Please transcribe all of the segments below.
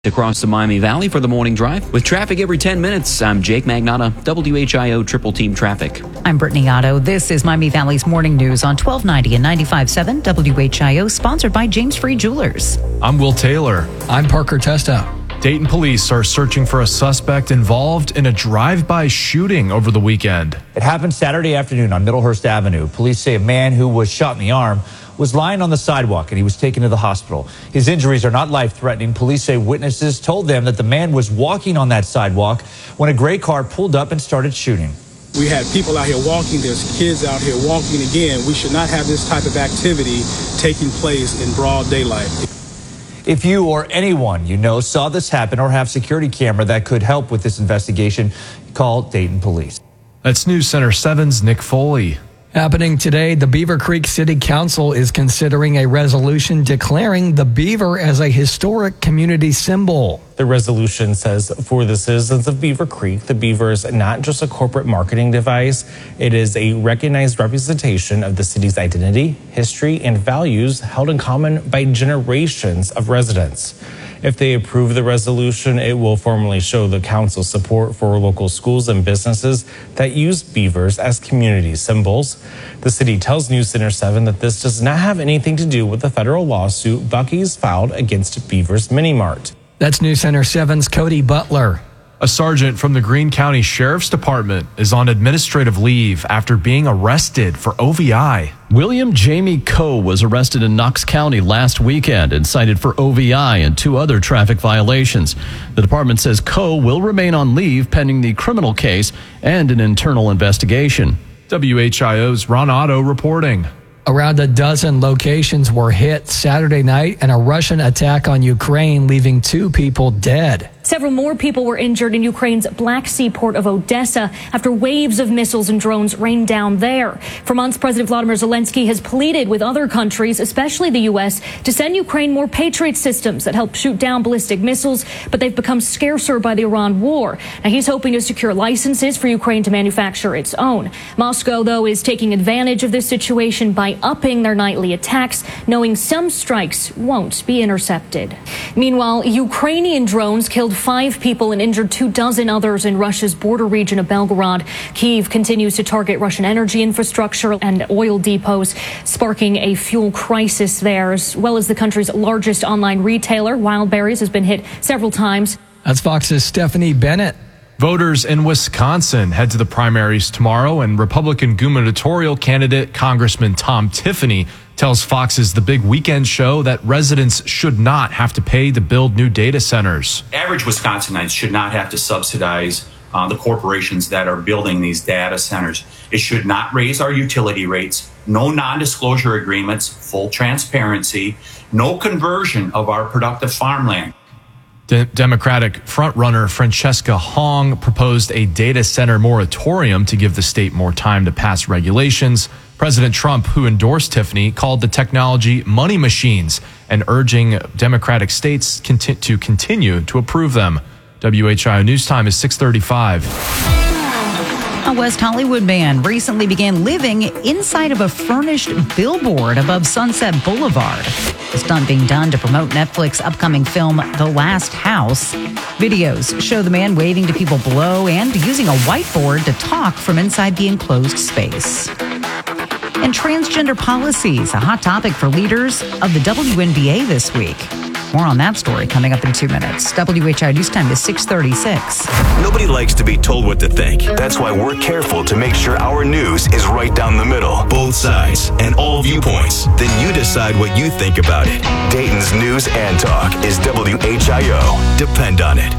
Across the Miami Valley for the morning drive. With traffic every 10 minutes, I'm Jake Magnotta, WHIO Triple Team Traffic. I'm Brittany Otto. This is Miami Valley's morning news on 1290 and 95.7 WHIO, sponsored by James Free Jewelers. I'm Will Taylor. I'm Parker Testa. Dayton police are searching for a suspect involved in a drive-by shooting over the weekend. It happened Saturday afternoon on Middlehurst Avenue. Police say a man who was shot in the arm was lying on the sidewalk and he was taken to the hospital. His injuries are not life-threatening. Police say witnesses told them that the man was walking on that sidewalk when a gray car pulled up and started shooting. We had people out here walking. There's kids out here walking. Again, we should not have this type of activity taking place in broad daylight. If you or anyone you know saw this happen or have security camera that could help with this investigation, call Dayton Police. That's News Center 7's Nick Foley. Happening today, the Beaver Creek City Council is considering a resolution declaring the beaver as a historic community symbol. The resolution says for the citizens of Beaver Creek, the beaver is not just a corporate marketing device. It is a recognized representation of the city's identity, history, and values held in common by generations of residents. If they approve the resolution, it will formally show the council's support for local schools and businesses that use beavers as community symbols. The city tells News Center 7 that this does not have anything to do with the federal lawsuit Buc-ee's filed against Beavers Mini Mart. That's News Center 7's Cody Butler. A sergeant from the Greene County Sheriff's Department is on administrative leave after being arrested for OVI. William Jamie Coe was arrested in Knox County last weekend and cited for OVI and 2 other traffic violations. The department says Coe will remain on leave pending the criminal case and an internal investigation. WHIO's Ron Otto reporting. Around a dozen locations were hit Saturday night in a Russian attack on Ukraine, leaving 2 people dead. Several more people were injured in Ukraine's Black Sea port of Odessa after waves of missiles and drones rained down there. For months, President Volodymyr Zelensky has pleaded with other countries, especially the U.S., to send Ukraine more Patriot systems that help shoot down ballistic missiles, but they've become scarcer by the Iran war. Now, he's hoping to secure licenses for Ukraine to manufacture its own. Moscow, though, is taking advantage of this situation by upping their nightly attacks, knowing some strikes won't be intercepted. Meanwhile, Ukrainian drones killed 5 people and injured 24 others in Russia's border region of Belgorod. Kyiv continues to target Russian energy infrastructure and oil depots, sparking a fuel crisis there, as well as the country's largest online retailer, Wildberries, has been hit several times. That's Fox's Stephanie Bennett. Voters in Wisconsin head to the primaries tomorrow, and Republican gubernatorial candidate Congressman Tom Tiffany tells Fox's The Big Weekend Show that residents should not have to pay to build new data centers. Average Wisconsinites should not have to subsidize the corporations that are building these data centers. It should not raise our utility rates, no non-disclosure agreements, full transparency, no conversion of our productive farmland. Democratic frontrunner Francesca Hong proposed a data center moratorium to give the state more time to pass regulations. President Trump, who endorsed Tiffany, called the technology money machines and urging Democratic states to continue to approve them. WHIO News Time is 6:35. A West Hollywood man recently began living inside of a furnished billboard above Sunset Boulevard. The stunt being done to promote Netflix's upcoming film, The Last House. Videos show the man waving to people below and using a whiteboard to talk from inside the enclosed space. And transgender policies, a hot topic for leaders of the WNBA this week. More on that story coming up in 2 minutes. WHIO News Time is 6:36. Nobody likes to be told what to think. That's why we're careful to make sure our news is right down the middle. Both sides and all viewpoints. Then you decide what you think about it. Dayton's News and Talk is WHIO. Depend on it.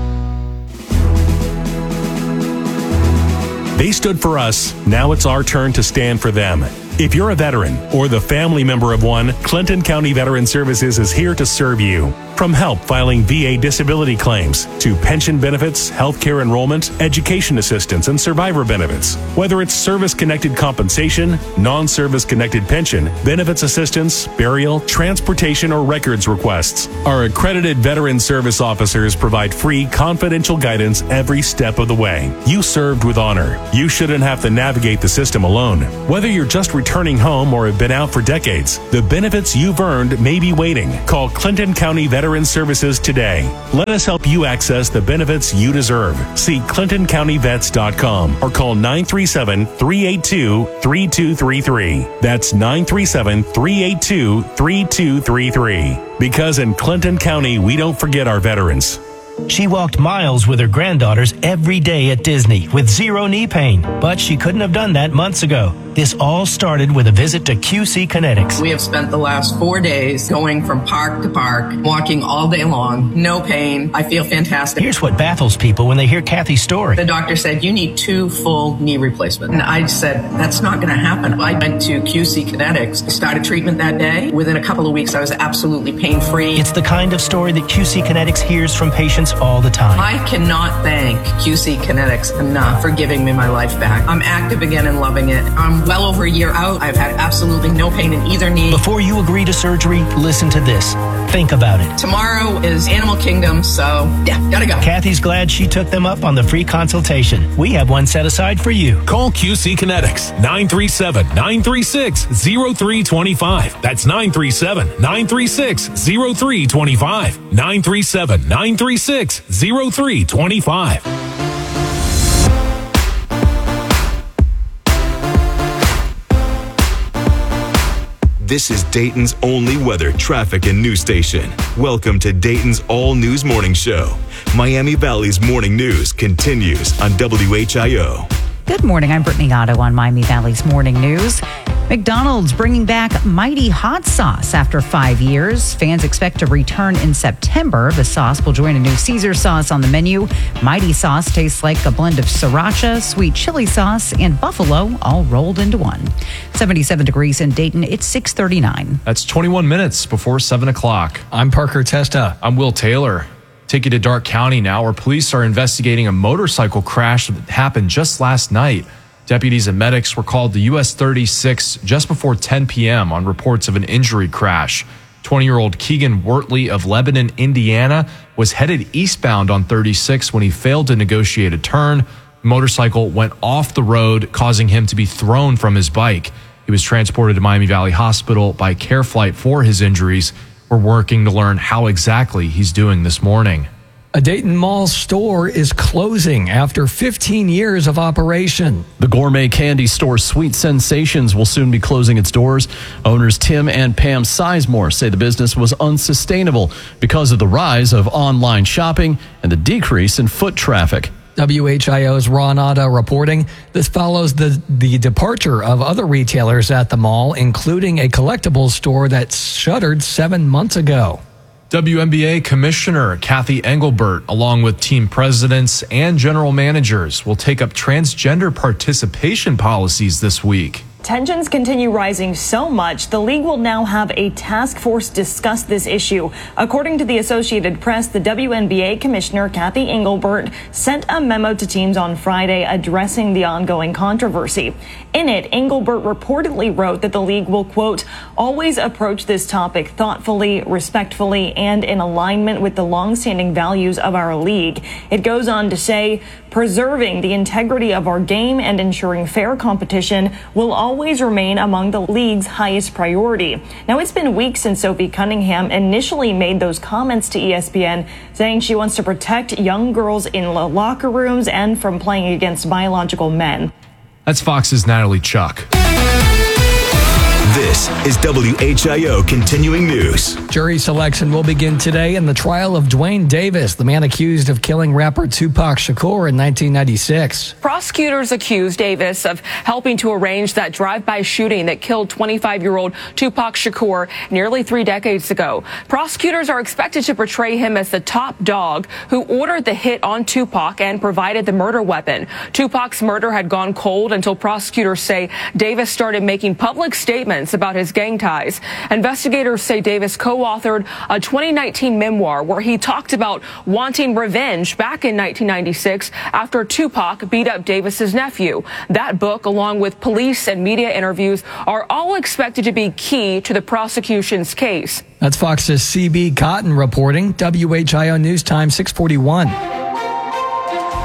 They stood for us. Now it's our turn to stand for them. If you're a veteran or the family member of one, Clinton County Veteran Services is here to serve you. From help filing VA disability claims to pension benefits, healthcare enrollment, education assistance, and survivor benefits. Whether it's service-connected compensation, non-service-connected pension, benefits assistance, burial, transportation, or records requests, our accredited veteran service officers provide free, confidential guidance every step of the way. You served with honor. You shouldn't have to navigate the system alone. Whether you're just retired returning home or have been out for decades, the benefits you've earned may be waiting. Call Clinton County Veteran Services today. Let us help you access the benefits you deserve. See ClintonCountyVets.com or call 937-382-3233. That's 937-382-3233. Because in Clinton County, we don't forget our veterans. She walked miles with her granddaughters every day at Disney with zero knee pain, but she couldn't have done that months ago. This all started with a visit to QC Kinetics. We have spent the last 4 days going from park to park, walking all day long, no pain. I feel fantastic. Here's what baffles people when they hear Kathy's story. The doctor said, you need 2 full knee replacements. And I said, that's not going to happen. I went to QC Kinetics, started treatment that day. Within a couple of weeks, I was absolutely pain-free. It's the kind of story that QC Kinetics hears from patients all the time. I cannot thank QC Kinetics enough for giving me my life back. I'm active again and loving it. I'm well over a year out. I've had absolutely no pain in either knee. Before you agree to surgery, listen to this. Think about it. Tomorrow is Animal Kingdom, so yeah, gotta go. Kathy's glad she took them up on the free consultation. We have one set aside for you. Call QC Kinetics, 937-936-0325. That's 937-936-0325. 937-936-0325. This is Dayton's only weather, traffic, and news station. Welcome to Dayton's All News Morning Show. Miami Valley's morning news continues on WHIO. Good morning. I'm Brittany Otto on Miami Valley's Morning News. McDonald's bringing back Mighty Hot Sauce after 5 years. Fans expect to return in September. The sauce will join a new Caesar sauce on the menu. Mighty Sauce tastes like a blend of sriracha, sweet chili sauce, and buffalo all rolled into one. 77 degrees in Dayton. It's 6:39. That's 21 minutes before 7 o'clock. I'm Parker Testa. I'm Will Taylor. Take you to Darke County now, where police are investigating a motorcycle crash that happened just last night. Deputies and medics were called to US 36 just before 10 p.m. on reports of an injury crash. 20-year-old Keegan Wortley of Lebanon, Indiana, was headed eastbound on 36 when he failed to negotiate a turn. The motorcycle went off the road, causing him to be thrown from his bike. He was transported to Miami Valley Hospital by Care Flight for his injuries. We're working to learn how exactly he's doing this morning. A Dayton Mall store is closing after 15 years of operation. The gourmet candy store Sweet Sensations will soon be closing its doors. Owners Tim and Pam Sizemore say the business was unsustainable because of the rise of online shopping and the decrease in foot traffic. WHIO's Ron Otto reporting. This follows the departure of other retailers at the mall, including a collectibles store that shuttered 7 months ago. WNBA Commissioner Kathy Engelbert, along with team presidents and general managers, will take up transgender participation policies this week. Tensions continue rising so much, the league will now have a task force discuss this issue. According to the Associated Press, the WNBA Commissioner Kathy Engelbert sent a memo to teams on Friday addressing the ongoing controversy. In it, Engelbert reportedly wrote that the league will, quote, always approach this topic thoughtfully, respectfully, and in alignment with the longstanding values of our league. It goes on to say, preserving the integrity of our game and ensuring fair competition will always remain among the league's highest priority. Now, it's been weeks since Sophie Cunningham initially made those comments to ESPN, saying she wants to protect young girls in the locker rooms and from playing against biological men. That's Fox's Natalie Chuck. This is WHIO Continuing News. Jury selection will begin today in the trial of Dwayne Davis, the man accused of killing rapper Tupac Shakur in 1996. Prosecutors accused Davis of helping to arrange that drive-by shooting that killed 25-year-old Tupac Shakur nearly 3 decades ago. Prosecutors are expected to portray him as the top dog who ordered the hit on Tupac and provided the murder weapon. Tupac's murder had gone cold until prosecutors say Davis started making public statements about his gang ties. Investigators say Davis co-authored a 2019 memoir where he talked about wanting revenge back in 1996 after Tupac beat up Davis's nephew. That book, along with police and media interviews, are all expected to be key to the prosecution's case. That's Fox's CB Cotton reporting. WHIO News Time 641.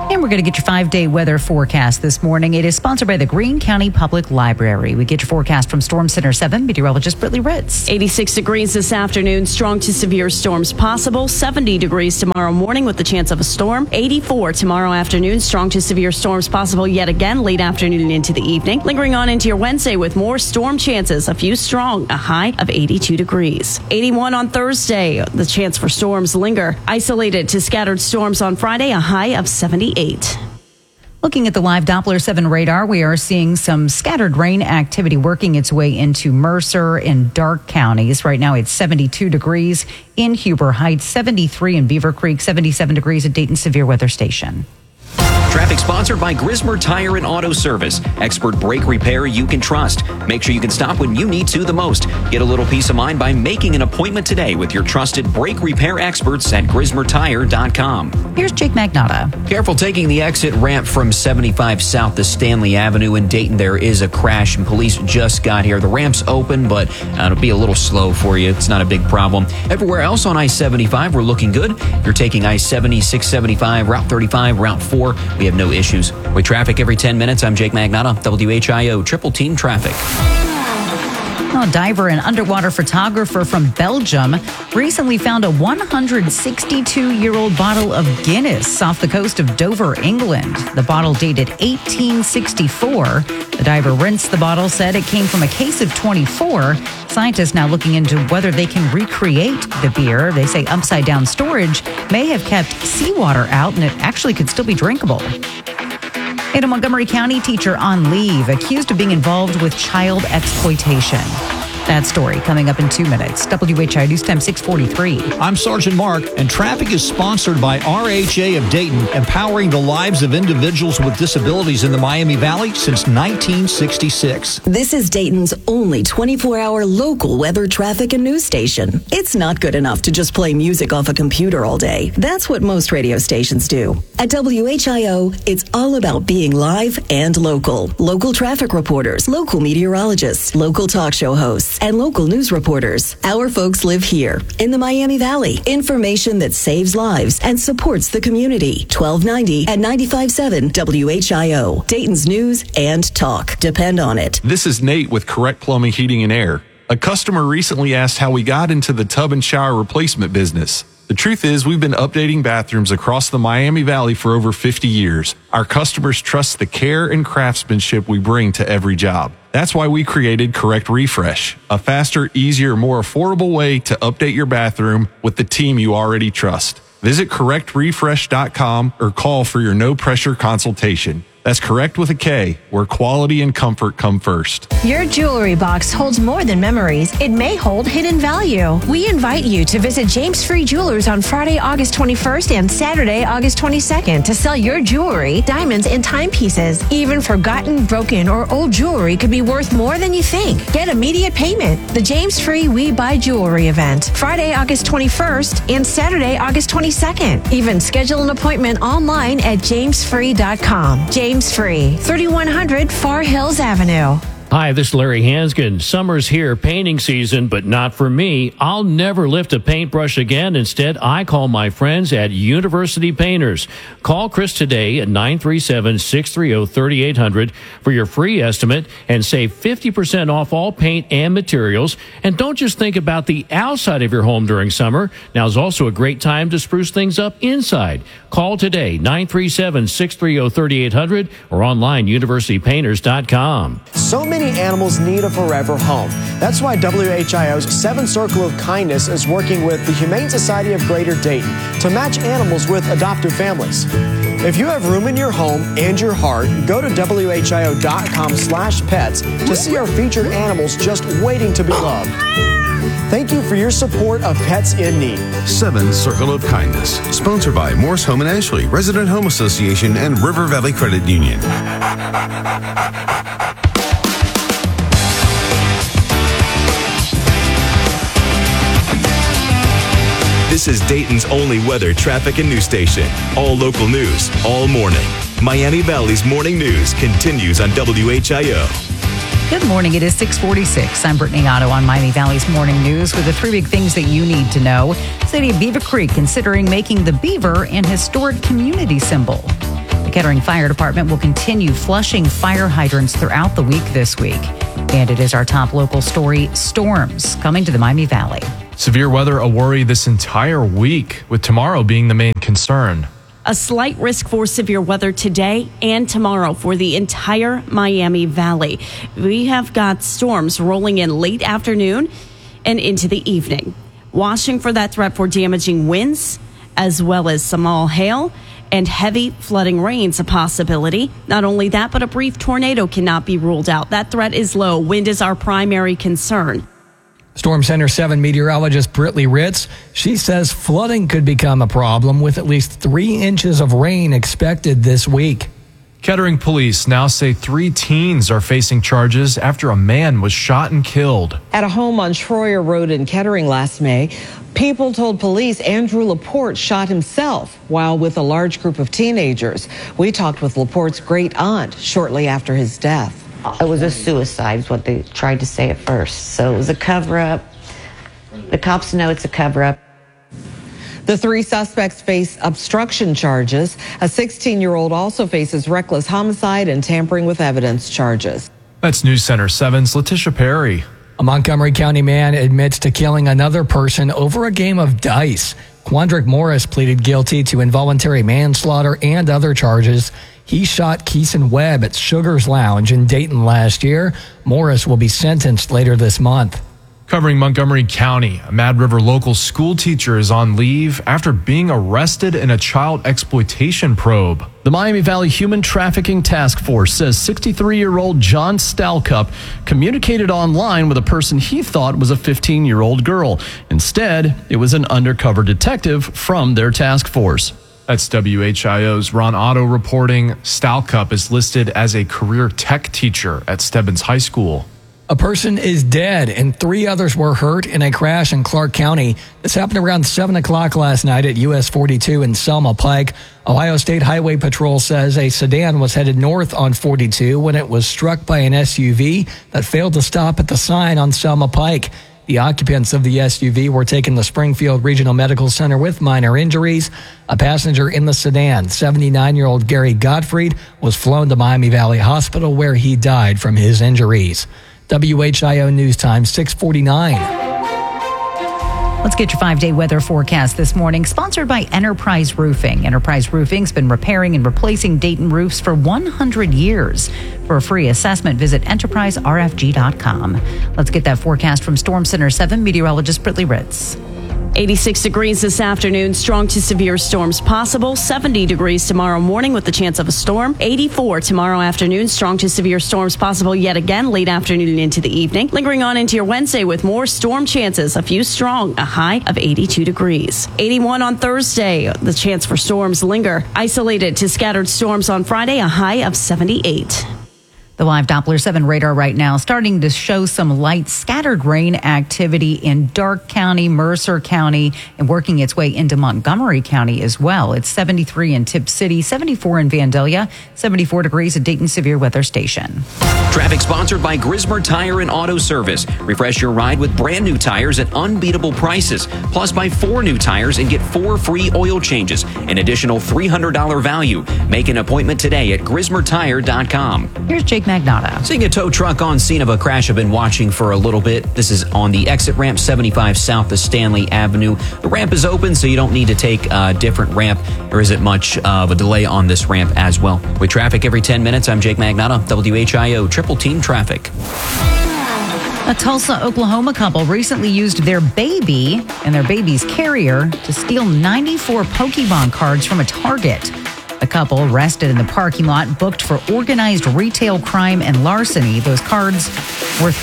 And we're going to get your 5-day weather forecast this morning. It is sponsored by the Greene County Public Library. We get your forecast from Storm Center 7 meteorologist Brittany Ritz. 86 degrees this afternoon. Strong to severe storms possible. 70 degrees tomorrow morning with the chance of a storm. 84 tomorrow afternoon. Strong to severe storms possible yet again late afternoon into the evening. Lingering on into your Wednesday with more storm chances. A few strong. A high of 82 degrees. 81 on Thursday. The chance for storms linger. Isolated to scattered storms on Friday. A high of 78. Looking at the live Doppler 7 radar, we are seeing some scattered rain activity working its way into Mercer and Darke counties. Right now it's 72 degrees in Huber Heights, 73 in Beaver Creek, 77 degrees at Dayton Severe Weather Station. Traffic sponsored by Grismer Tire and Auto Service. Expert brake repair you can trust. Make sure you can stop when you need to the most. Get a little peace of mind by making an appointment today with your trusted brake repair experts at GrismerTire.com. Here's Jake Magnotta. Careful taking the exit ramp from 75 south to Stanley Avenue in Dayton. There is a crash and police just got here. The ramp's open, but it'll be a little slow for you. It's not a big problem. Everywhere else on I-75, we're looking good. You're taking I-70, 675, Route 35, Route 4. We have no issues. With traffic every 10 minutes, I'm Jake Magnotta, WHIO Triple Team Traffic. A diver and underwater photographer from Belgium recently found a 162-year-old bottle of Guinness off the coast of Dover, England. The bottle dated 1864. The diver rinsed the bottle, said it came from a case of 24. Scientists now looking into whether they can recreate the beer. They say upside-down storage may have kept seawater out, and it actually could still be drinkable. And a Montgomery County teacher on leave, accused of being involved with child exploitation. That story coming up in 2 minutes. WHI News Time 643. I'm Sergeant Mark, and traffic is sponsored by RHA of Dayton, empowering the lives of individuals with disabilities in the Miami Valley since 1966. This is Dayton's only 24-hour local weather, traffic, and news station. It's not good enough to just play music off a computer all day. That's what most radio stations do. At WHIO, it's all about being live and local. Local traffic reporters, local meteorologists, local talk show hosts, and local news reporters. Our folks live here in the Miami Valley. Information that saves lives and supports the community. 1290 at 95.7 WHIO. Dayton's news and talk. Depend on it. This is Nate with Correct Plumbing, Heating, and Air. A customer recently asked how we got into the tub and shower replacement business. The truth is, we've been updating bathrooms across the Miami Valley for over 50 years. Our customers trust the care and craftsmanship we bring to every job. That's why we created Correct Refresh, a faster, easier, more affordable way to update your bathroom with the team you already trust. Visit CorrectRefresh.com or call for your no-pressure consultation. That's Correct with a K, where quality and comfort come first. Your jewelry box holds more than memories. It may hold hidden value. We invite you to visit James Free Jewelers on Friday, August 21st and Saturday, August 22nd to sell your jewelry, diamonds, and timepieces. Even forgotten, broken, or old jewelry could be worth more than you think. Get immediate payment. The James Free We Buy Jewelry event, Friday, August 21st and Saturday, August 22nd. Even schedule an appointment online at jamesfree.com. James Free, 3100 Far Hills Avenue. Hi, this is Larry Hanskin. Summer's here, painting season, but not for me. I'll never lift a paintbrush again. Instead, I call my friends at University Painters. Call Chris today at 937-630-3800 for your free estimate and save 50% off all paint and materials. And don't just think about the outside of your home during summer. Now's also a great time to spruce things up inside. Call today, 937-630-3800 or online, universitypainters.com. So many animals need a forever home. That's why WHIO's 7 Circle of Kindness is working with the Humane Society of Greater Dayton to match animals with adoptive families. If you have room in your home and your heart, go to WHIO.com/pets to see our featured animals just waiting to be loved. Thank you for your support of Pets in Need. 7 Circle of Kindness, sponsored by Morse Home and Ashley, Resident Home Association, and River Valley Credit Union. This is Dayton's only weather, traffic, and news station. All local news, all morning. Miami Valley's morning news continues on WHIO. Good morning. It is 646. I'm Brittany Otto on Miami Valley's Morning News with the 3 big things that you need to know. City of Beaver Creek considering making the beaver an historic community symbol. Kettering Fire Department will continue flushing fire hydrants throughout the week this week. And it is our top local story, storms coming to the Miami Valley. Severe weather a worry this entire week, with tomorrow being the main concern. A slight risk for severe weather today and tomorrow for the entire Miami Valley. We have got storms rolling in late afternoon and into the evening. Watching for that threat for damaging winds, as well as small hail and heavy flooding rain's a possibility. Not only that, but a brief tornado cannot be ruled out. That threat is low. Wind is our primary concern. Storm Center 7 meteorologist Britley Ritz, she says flooding could become a problem with at least 3 inches of rain expected this week. Kettering police now say 3 teens are facing charges after a man was shot and killed. At a home on Troyer Road in Kettering last May, people told police Andrew Laporte shot himself while with a large group of teenagers. We talked with Laporte's great aunt shortly after his death. It was a suicide, is what they tried to say at first. So it was a cover-up. The cops know it's a cover-up. The 3 suspects face obstruction charges. A 16-year-old also faces reckless homicide and tampering with evidence charges. That's News Center 7's Letitia Perry. A Montgomery County man admits to killing another person over a game of dice. Quandrick Morris pleaded guilty to involuntary manslaughter and other charges. He shot Keeson Webb at Sugar's Lounge in Dayton last year. Morris will be sentenced later this month. Covering Montgomery County, a Mad River local school teacher is on leave after being arrested in a child exploitation probe. The Miami Valley Human Trafficking Task Force says 63-year-old John Stalcup communicated online with a person he thought was a 15-year-old girl. Instead, it was an undercover detective from their task force. That's WHIO's Ron Otto reporting. Stalcup is listed as a career tech teacher at Stebbins High School. A person is dead and 3 others were hurt in a crash in Clark County. This happened around 7 o'clock last night at US 42 in Selma Pike. Ohio State Highway Patrol says a sedan was headed north on 42 when it was struck by an SUV that failed to stop at the sign on Selma Pike. The occupants of the SUV were taken to Springfield Regional Medical Center with minor injuries. A passenger in the sedan, 79-year-old Gary Gottfried, was flown to Miami Valley Hospital where he died from his injuries. WHIO News Time 6:49. Let's get your 5-day weather forecast this morning, sponsored by Enterprise Roofing. Enterprise Roofing's been repairing and replacing Dayton roofs for 100 years. For a free assessment, visit enterpriserfg.com. Let's get that forecast from Storm Center 7 meteorologist Britley Ritz. 86 degrees this afternoon, strong to severe storms possible. 70 degrees tomorrow morning with the chance of a storm. 84 tomorrow afternoon, strong to severe storms possible yet again late afternoon and into the evening. Lingering on into your Wednesday with more storm chances, a few strong, a high of 82 degrees. 81 on Thursday, the chance for storms linger. Isolated to scattered storms on Friday, a high of 78. The live Doppler 7 radar right now starting to show some light scattered rain activity in Darke County, Mercer County, and working its way into Montgomery County as well. It's 73 in Tipp City, 74 in Vandalia, 74 degrees at Dayton Severe Weather Station. Traffic sponsored by Grismer Tire and Auto Service. Refresh your ride with brand new tires at unbeatable prices. Plus, buy 4 new tires and get 4 free oil changes. An additional $300 value. Make an appointment today at GrismerTire.com. Here's Jake Magnotta. Seeing a tow truck on scene of a crash I've been watching for a little bit. This is on the exit ramp 75 south of Stanley Avenue. The ramp is open, so you don't need to take a different ramp. There isn't much of a delay on this ramp as well. With traffic every 10 minutes, I'm Jake Magnotta, WHIO Triple Team Traffic. A Tulsa, Oklahoma couple recently used their baby and their baby's carrier to steal 94 Pokemon cards from a Target. The couple, arrested in the parking lot, booked for organized retail crime and larceny. Those cards worth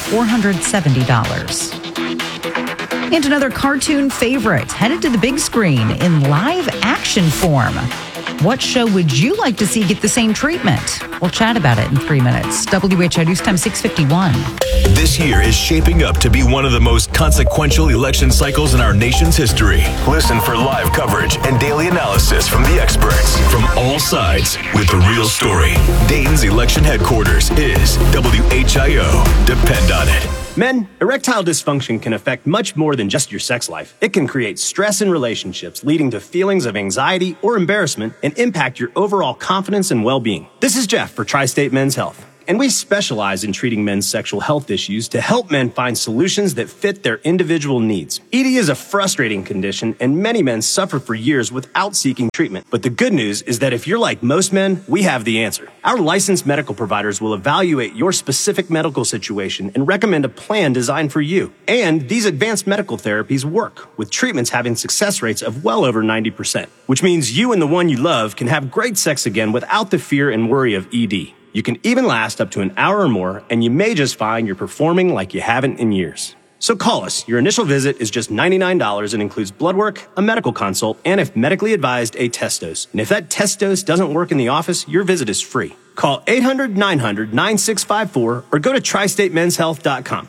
$470. And another cartoon favorite headed to the big screen in live action form. What show would you like to see get the same treatment? We'll chat about it in 3 minutes. WHIO News Time 6:51. This year is shaping up to be one of the most consequential election cycles in our nation's history. Listen for live coverage and daily analysis from the experts from all sides with the real story. Dayton's election headquarters is WHIO. Depend on it. Men, erectile dysfunction can affect much more than just your sex life. It can create stress in relationships, leading to feelings of anxiety or embarrassment, and impact your overall confidence and well-being. This is Jeff for Tri-State Men's Health, and we specialize in treating men's sexual health issues to help men find solutions that fit their individual needs. ED is a frustrating condition, and many men suffer for years without seeking treatment. But the good news is that if you're like most men, we have the answer. Our licensed medical providers will evaluate your specific medical situation and recommend a plan designed for you. And these advanced medical therapies work, with treatments having success rates of well over 90%, which means you and the one you love can have great sex again without the fear and worry of ED. You can even last up to an hour or more, and you may just find you're performing like you haven't in years. So call us. Your initial visit is just $99 and includes blood work, a medical consult, and if medically advised, a test dose. And if that test dose doesn't work in the office, your visit is free. Call 800-900-9654 or go to tristatemenshealth.com.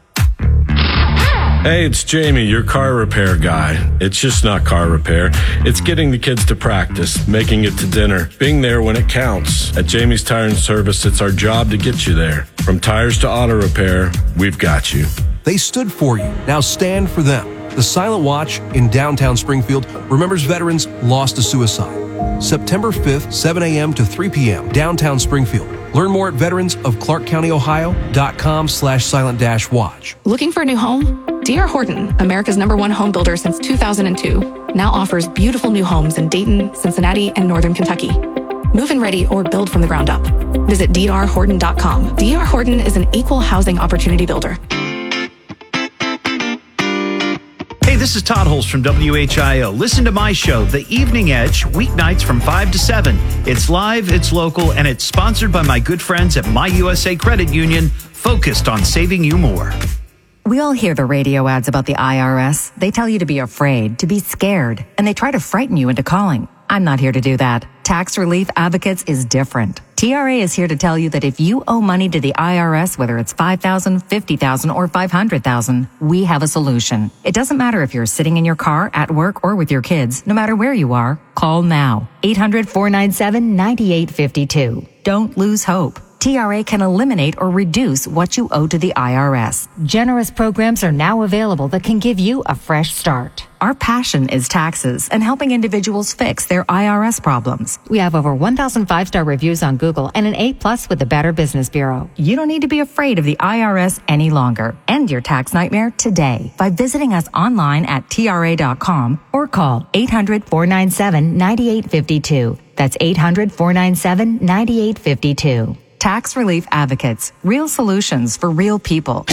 Hey, it's Jamie, your car repair guy. It's just not car repair. It's getting the kids to practice, making it to dinner, being there when it counts. At Jamie's Tire and Service, it's our job to get you there. From tires to auto repair, we've got you. They stood for you. Now stand for them. The Silent Watch in downtown Springfield remembers veterans lost to suicide. September 5th, 7 a.m. to 3 p.m., downtown Springfield. Learn more at veteransofclarkcountyohio.com/silent-watch. Looking for a new home? D.R. Horton, America's #1 home builder since 2002, now offers beautiful new homes in Dayton, Cincinnati, and Northern Kentucky. Move-in ready or build from the ground up. Visit drhorton.com. D.R. Horton is an equal housing opportunity builder. Hey, this is Todd Holst from WHIO. Listen to my show, The Evening Edge, weeknights from 5 to 7. It's live, it's local, and it's sponsored by my good friends at My USA Credit Union, focused on saving you more. We all hear the radio ads about the IRS. They tell you to be afraid, to be scared, and they try to frighten you into calling. I'm not here to do that. Tax Relief Advocates is different. TRA is here to tell you that if you owe money to the IRS, whether it's $5,000, $50,000, or $500,000, we have a solution. It doesn't matter if you're sitting in your car, at work, or with your kids. No matter where you are, call now. 800-497-9852. Don't lose hope. TRA can eliminate or reduce what you owe to the IRS. Generous programs are now available that can give you a fresh start. Our passion is taxes and helping individuals fix their IRS problems. We have over 1,000 5-star reviews on Google and an A+ with the Better Business Bureau. You don't need to be afraid of the IRS any longer. End your tax nightmare today by visiting us online at TRA.com or call 800-497-9852. That's 800-497-9852. Tax Relief Advocates. Real solutions for real people.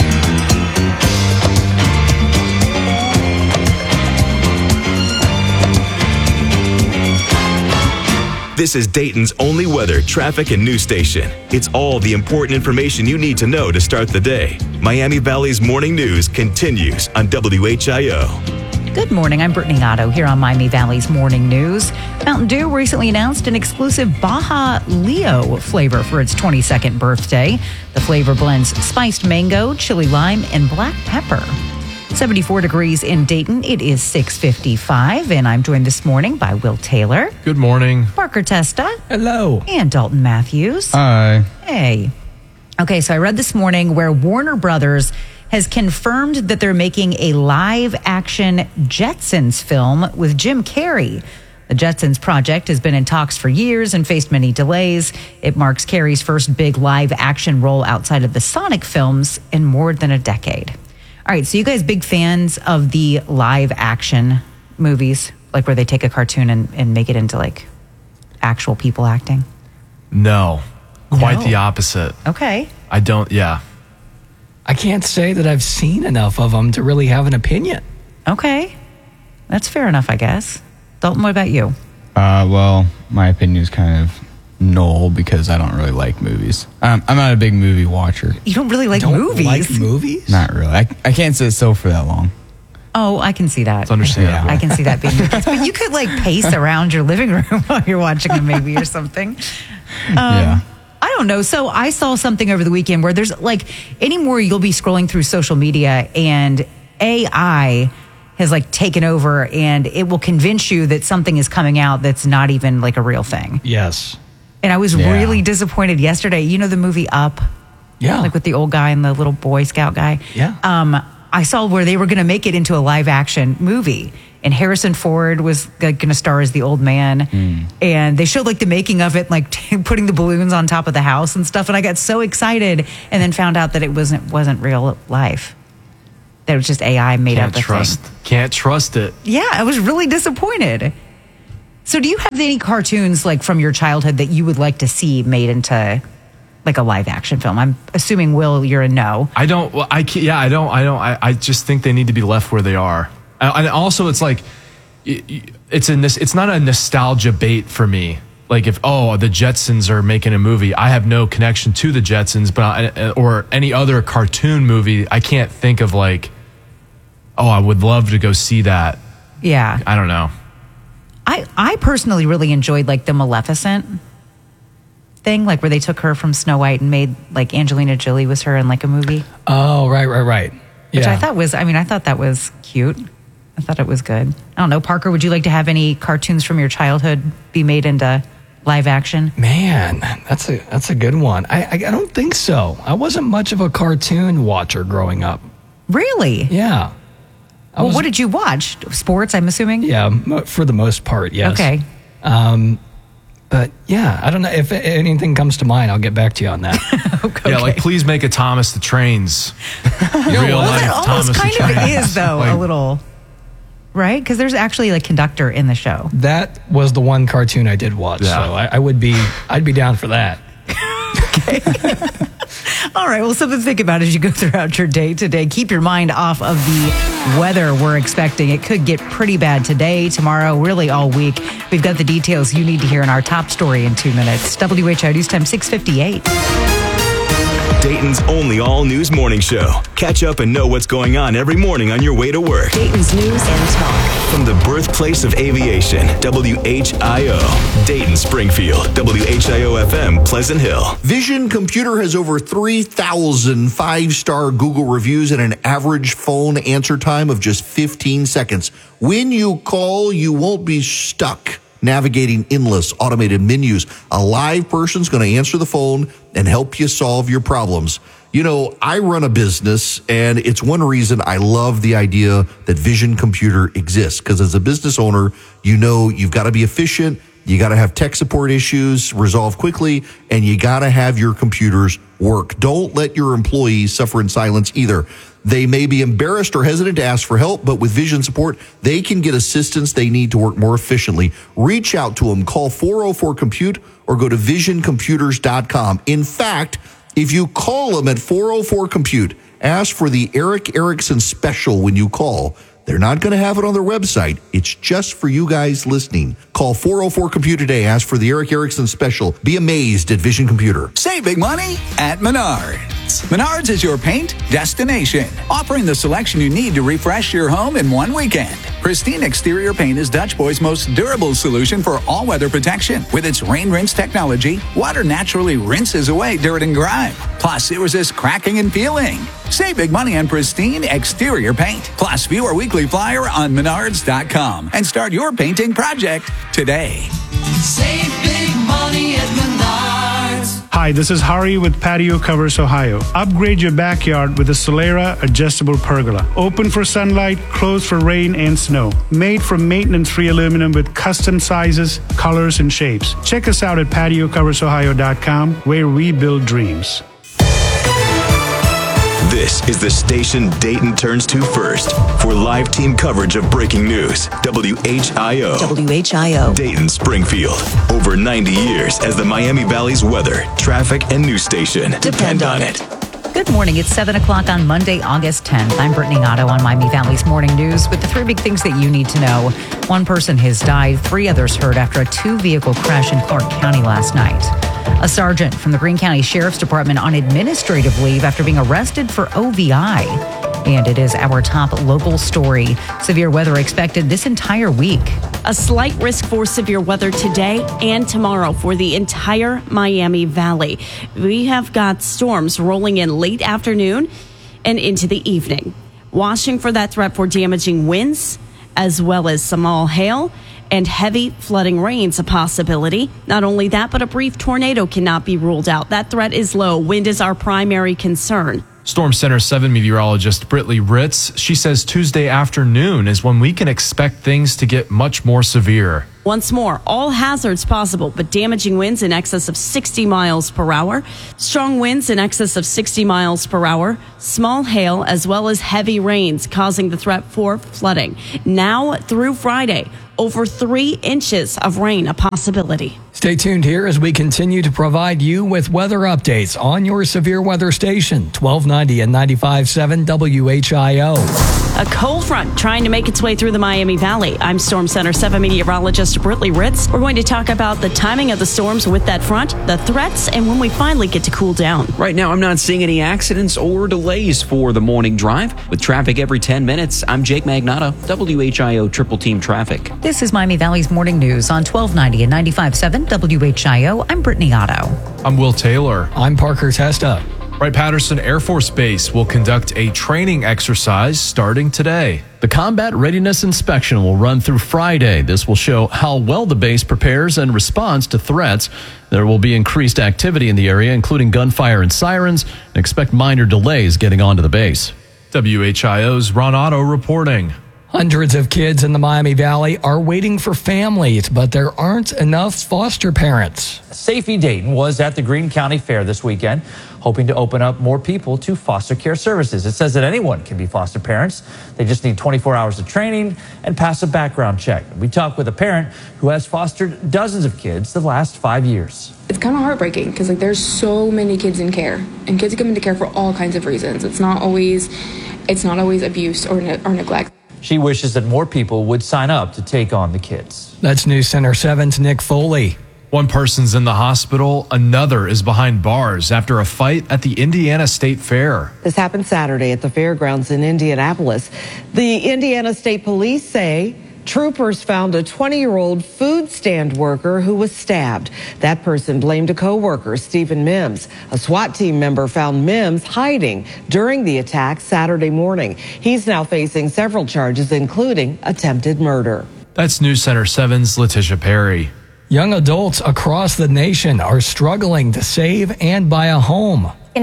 This is Dayton's only weather, traffic, and news station. It's all the important information you need to know to start the day. Miami Valley's morning news continues on WHIO. Good morning. I'm Brittany Otto here on Miami Valley's Morning News. Mountain Dew recently announced an exclusive Baja Leo flavor for its 22nd birthday. The flavor blends spiced mango, chili lime, and black pepper. 74 degrees in Dayton. It is 6:55, and I'm joined this morning by Will Taylor. Good morning. Parker Testa. Hello. And Dalton Matthews. Hi. Hey. Okay, so I read this morning where Warner Brothers has confirmed that they're making a live-action Jetsons film with Jim Carrey. The Jetsons project has been in talks for years and faced many delays. It marks Carrey's first big live-action role outside of the Sonic films in more than a decade. All right, so you guys big fans of the live-action movies, like where they take a cartoon and make it into, like, actual people acting? No. Quite the opposite. Okay. I don't, yeah. I can't say that I've seen enough of them to really have an opinion. Okay. That's fair enough, I guess. Dalton, what about you? Well, my opinion is kind of null because I don't really like movies. I'm not a big movie watcher. You don't really like movies? Like movies? Not really. I can't sit still for that long. Oh, I can see that. It's understandable. I can see that being the case. But you could, like, pace around your living room while you're watching a movie or something. Yeah. I don't know. So I saw something over the weekend where there's, like, anymore you'll be scrolling through social media and AI has, like, taken over and it will convince you that something is coming out that's not even, like, a real thing. Yes. And I was really disappointed yesterday. You know the movie Up? Yeah. Like with the old guy and the little Boy Scout guy. Yeah. I saw where they were going to make it into a live action movie. And Harrison Ford was going to star as the old man. And they showed like the making of it, like putting the balloons on top of the house and stuff. And I got so excited and then found out that it wasn't real life. That it was just AI made up the thing. Can't trust it. Yeah, I was really disappointed. So do you have any cartoons like from your childhood that you would like to see made into like a live action film? I'm assuming, Will, you're a no. I don't. Well, I can't, yeah, I don't. I just think they need to be left where they are. And also, it's like it's not a nostalgia bait for me. Like if the Jetsons are making a movie, I have no connection to the Jetsons, but or any other cartoon movie, I can't think of like, I would love to go see that. Yeah, I don't know. I personally really enjoyed like the Maleficent thing, like where they took her from Snow White and made like Angelina Jolie was her in like a movie. Oh, right. Which I thought that was cute. I thought it was good. I don't know, Parker, would you like to have any cartoons from your childhood be made into live action? Man, that's a good one. I don't think so. I wasn't much of a cartoon watcher growing up. Really? Yeah. Well, what did you watch? Sports, I'm assuming? Yeah, for the most part, yes. Okay. But yeah, I don't know. If anything comes to mind, I'll get back to you on that. Okay. Yeah, like please make a Thomas the Trains. Real life it almost Thomas the kind Train. of is, though, a little, right? Because there's actually a conductor in the show. That was the one cartoon I did watch, so I'd be down for that. All right, well, something to think about as you go throughout your day today. Keep your mind off of the weather we're expecting. It could get pretty bad today, tomorrow, really all week. We've got the details you need to hear in our top story in 2 minutes. WHO News Time 6:58. Dayton's only all-news morning show. Catch up and know what's going on every morning on your way to work. Dayton's News and Talk. From the birthplace of aviation, WHIO. Dayton, Springfield, WHIO-FM, Pleasant Hill. Vision Computer has over 3,000 five-star Google reviews and an average phone answer time of just 15 seconds. When you call, you won't be stuck navigating endless automated menus. A live person's going to answer the phone and help you solve your problems. You know, I run a business, and it's one reason I love the idea that Vision Computer exists. Because as a business owner, you know you've got to be efficient, you got to have tech support issues resolved quickly, and you got to have your computers work. Don't let your employees suffer in silence either. They may be embarrassed or hesitant to ask for help, but with Vision support, they can get assistance they need to work more efficiently. Reach out to them. Call 404-COMPUTE or go to visioncomputers.com. In fact, if you call them at 404-COMPUTE, ask for the Eric Erickson special when you call. They're not going to have it on their website. It's just for you guys listening. Call 404-COMPUTE today. Ask for the Eric Erickson special. Be amazed at Vision Computer. Save big money at Menards. Menards is your paint destination, offering the selection you need to refresh your home in one weekend. Pristine Exterior Paint is Dutch Boy's most durable solution for all-weather protection. With its rain rinse technology, water naturally rinses away dirt and grime. Plus, it resists cracking and peeling. Save big money on Pristine Exterior Paint. Plus, view our weekly flyer on Menards.com and start your painting project today. Save big money at Menards. Hi, this is Hari with Patio Covers Ohio. Upgrade your backyard with a Solera adjustable pergola. Open for sunlight, closed for rain and snow. Made from maintenance-free aluminum with custom sizes, colors, and shapes. Check us out at patiocoversohio.com, where we build dreams. This is the station Dayton turns to first for live team coverage of breaking news. WHIO. WHIO. Dayton, Springfield. Over 90 years as the Miami Valley's weather, traffic, and news station. Depend on it. Good morning. It's 7 o'clock on Monday, August 10th. I'm Brittany Otto on Miami Valley's Morning News with the three big things that you need to know. One person has died, 3 others hurt after a 2-vehicle crash in Clark County last night. A sergeant from the Greene County Sheriff's Department on administrative leave after being arrested for OVI. And it is our top local story. Severe weather expected this entire week. A slight risk for severe weather today and tomorrow for the entire Miami Valley. We have got storms rolling in late afternoon and into the evening. Watching for that threat for damaging winds, as well as small hail and heavy flooding rain's a possibility. Not only that, but a brief tornado cannot be ruled out. That threat is low. Wind is our primary concern. Storm Center 7 meteorologist Britley Ritz, she says Tuesday afternoon is when we can expect things to get much more severe. Once more, all hazards possible, but damaging winds in excess of 60 miles per hour, strong winds in excess of 60 miles per hour, small hail, as well as heavy rains causing the threat for flooding. Now through Friday, over 3 inches of rain a possibility. Stay tuned here as we continue to provide you with weather updates on your severe weather station, 1290 and 95.7 WHIO. A cold front trying to make its way through the Miami Valley. I'm Storm Center 7 meteorologist Britley Ritz. We're going to talk about the timing of the storms with that front, the threats, and when we finally get to cool down. Right now, I'm not seeing any accidents or delays for the morning drive. With traffic every 10 minutes, I'm Jake Magnotta, WHIO Triple Team Traffic. This is Miami Valley's morning news on 1290 and 95.7 WHIO. I'm Brittany Otto. I'm Will Taylor. I'm Parker Testa. Wright-Patterson Air Force Base will conduct a training exercise starting today. The combat readiness inspection will run through Friday. This will show how well the base prepares and responds to threats. There will be increased activity in the area, including gunfire and sirens, and expect minor delays getting onto the base. WHIO's Ron Otto reporting. Hundreds of kids in the Miami Valley are waiting for families, but there aren't enough foster parents. Safety Dayton was at the Greene County Fair this weekend, hoping to open up more people to foster care services. It says that anyone can be foster parents. They just need 24 hours of training and pass a background check. We talked with a parent who has fostered dozens of kids the last 5 years. It's kind of heartbreaking because there's so many kids in care, and kids come into care for all kinds of reasons. It's not always abuse or neglect. She wishes that more people would sign up to take on the kids. That's News Center 7's Nick Foley. One person's in the hospital, another is behind bars after a fight at the Indiana State Fair. This happened Saturday at the fairgrounds in Indianapolis. The Indiana State Police say troopers found a 20-year-old food stand worker who was stabbed. That person blamed a co-worker, Stephen Mims. A SWAT team member found Mims hiding during the attack Saturday morning. He's now facing several charges, including attempted murder. That's News Center 7's Letitia Perry. Young adults across the nation are struggling to save and buy a home. In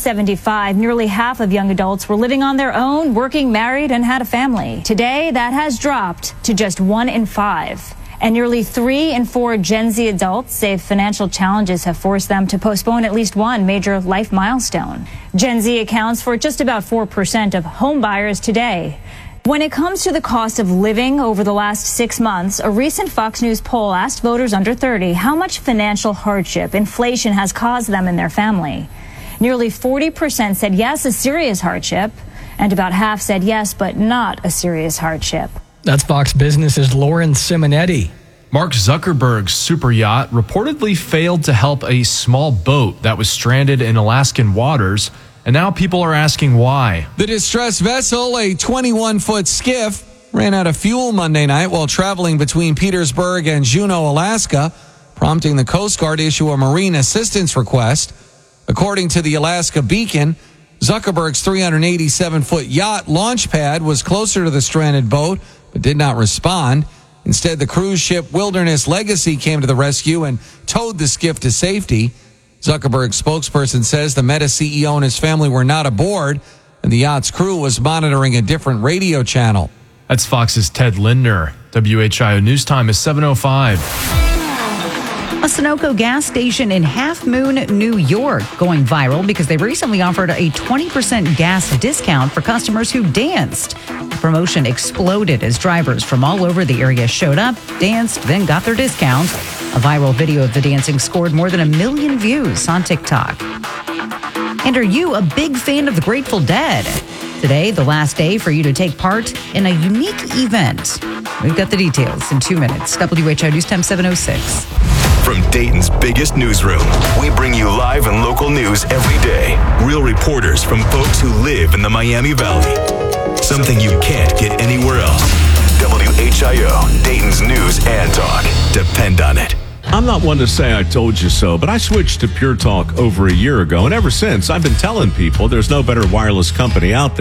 1975, nearly half of young adults were living on their own, working, married, and had a family. Today, that has dropped to just 1 in 5. And nearly 3 in 4 Gen Z adults say financial challenges have forced them to postpone at least one major life milestone. Gen Z accounts for just about 4% of home buyers today. When it comes to the cost of living over the last 6 months, a recent Fox News poll asked voters under 30 how much financial hardship inflation has caused them and their family. Nearly 40% said yes, a serious hardship, and about half said yes, but not a serious hardship. That's Fox Business's Lauren Simonetti. Mark Zuckerberg's super yacht reportedly failed to help a small boat that was stranded in Alaskan waters, and now people are asking why. The distressed vessel, a 21-foot skiff, ran out of fuel Monday night while traveling between Petersburg and Juneau, Alaska, prompting the Coast Guard to issue a marine assistance request. According to the Alaska Beacon, Zuckerberg's 387-foot yacht launch pad was closer to the stranded boat, but did not respond. Instead, the cruise ship Wilderness Legacy came to the rescue and towed the skiff to safety. Zuckerberg's spokesperson says the Meta CEO and his family were not aboard, and the yacht's crew was monitoring a different radio channel. That's Fox's Ted Lindner. WHIO News Time is 7:05. A Sunoco gas station in Half Moon, New York, going viral because they recently offered a 20% gas discount for customers who danced. The promotion exploded as drivers from all over the area showed up, danced, then got their discount. A viral video of the dancing scored more than 1 million views on TikTok. And are you a big fan of the Grateful Dead? Today, the last day for you to take part in a unique event. We've got the details in 2 minutes. WHIO News Time 7:06. From Dayton's biggest newsroom, we bring you live and local news every day. Real reporters from folks who live in the Miami Valley. Something you can't get anywhere else. WHIO, Dayton's news and talk. Depend on it. I'm not one to say I told you so, but I switched to Pure Talk over a year ago, and ever since, I've been telling people there's no better wireless company out there.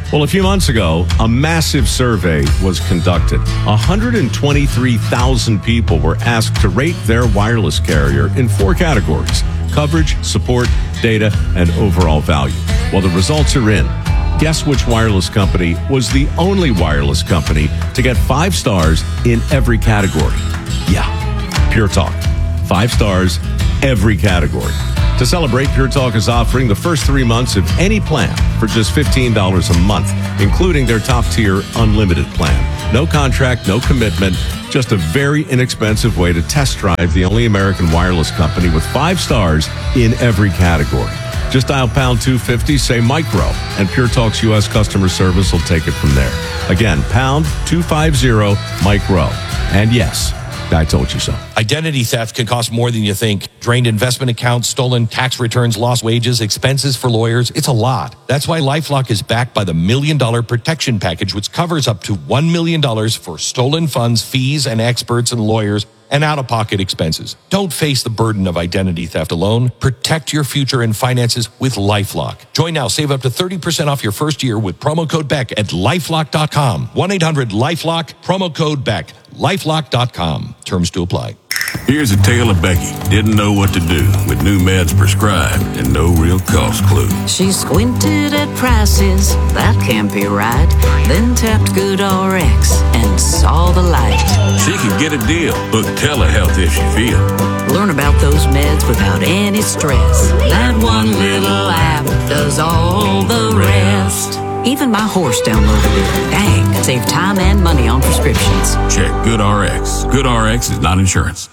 Well, a few months ago, a massive survey was conducted. 123,000 people were asked to rate their wireless carrier in 4 categories: coverage, support, data, and overall value. Well, the results are in. Guess which wireless company was the only wireless company to get 5 stars in every category? Yeah, Pure Talk. 5 stars, every category. To celebrate, Pure Talk is offering the first 3 months of any plan for just $15 a month, including their top-tier unlimited plan. No contract, no commitment, just a very inexpensive way to test drive the only American wireless company with 5 stars in every category. Just dial pound 250, say micro, and Pure Talk's U.S. customer service will take it from there. Again, pound 250 micro. And yes, I told you so. Identity theft can cost more than you think. Drained investment accounts, stolen tax returns, lost wages, expenses for lawyers. It's a lot. That's why LifeLock is backed by the $1 Million Protection Package, which covers up to $1 million for stolen funds, fees, and experts and lawyers, and out-of-pocket expenses. Don't face the burden of identity theft alone. Protect your future and finances with LifeLock. Join now. Save up to 30% off your first year with promo code BECK at LifeLock.com. 1-800-LifeLock, promo code BECK. LifeLock.com. Terms to apply. Here's a tale of Becky. Didn't know what to do with new meds prescribed and no real cost clue. She squinted at prices, that can't be right. Then tapped GoodRx and saw the light. She could get a deal. Book telehealth if she feel. Learn about those meds without any stress. That one little app does all the rest. Even my horse downloaded it. Dang, save time and money on prescriptions. Check GoodRx. GoodRx is not insurance.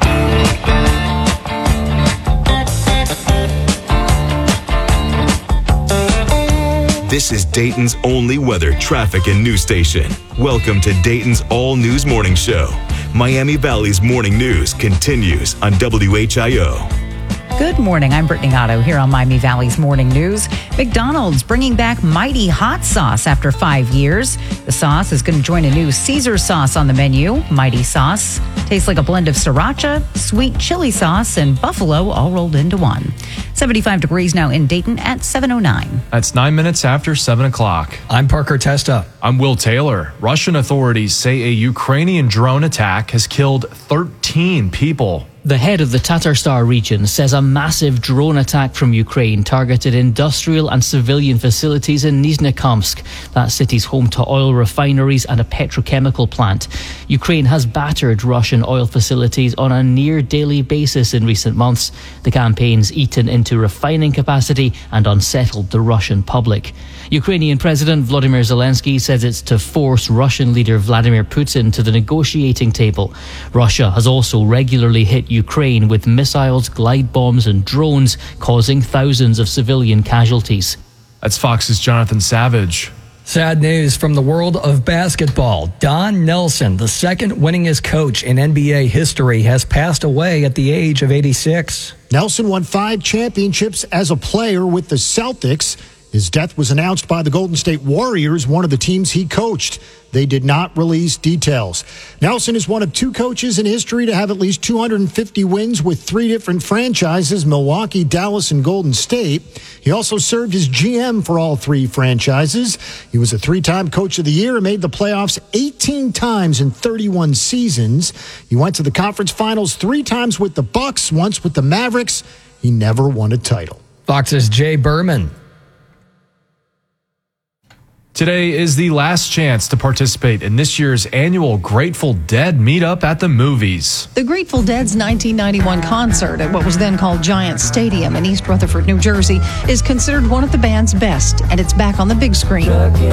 This is Dayton's only weather, traffic, and news station. Welcome to Dayton's All News Morning Show. Miami Valley's morning news continues on WHIO. Good morning. I'm Brittany Otto here on Miami Valley's Morning News. McDonald's bringing back Mighty Hot Sauce after 5 years. The sauce is going to join a new Caesar sauce on the menu. Mighty Sauce tastes like a blend of sriracha, sweet chili sauce, and buffalo all rolled into one. 75 degrees now in Dayton at 7:09. That's 9 minutes after 7 o'clock. I'm Parker Testa. I'm Will Taylor. Russian authorities say a Ukrainian drone attack has killed 13 people. The head of the Tatarstan region says a massive drone attack from Ukraine targeted industrial and civilian facilities in Nizhnekamsk. That city's home to oil refineries and a petrochemical plant. Ukraine has battered Russian oil facilities on a near daily basis in recent months. The campaign's eaten into refining capacity and unsettled the Russian public. Ukrainian President Volodymyr Zelensky says it's to force Russian leader Vladimir Putin to the negotiating table. Russia has also regularly hit Ukraine with missiles, glide bombs and drones, causing thousands of civilian casualties. That's Fox's Jonathan Savage. Sad news from the world of basketball. Don Nelson, the second winningest coach in NBA history, has passed away at the age of 86. Nelson won 5 championships as a player with the Celtics. His death was announced by the Golden State Warriors, one of the teams he coached. They did not release details. Nelson is one of 2 coaches in history to have at least 250 wins with 3 different franchises, Milwaukee, Dallas, and Golden State. He also served as GM for all 3 franchises. He was a 3-time Coach of the Year and made the playoffs 18 times in 31 seasons. He went to the conference finals 3 times with the Bucks, once with the Mavericks. He never won a title. Fox's Jay Berman. Today is the last chance to participate in this year's annual Grateful Dead meetup at the movies. The Grateful Dead's 1991 concert at what was then called Giant Stadium in East Rutherford, New Jersey, is considered one of the band's best, and it's back on the big screen.